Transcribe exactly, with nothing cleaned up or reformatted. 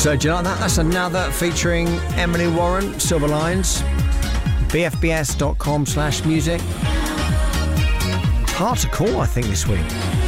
So do you like that? That's another featuring Emily Warren, Silver Lines. bfbs.com slash music. Hard to call, I think, this week.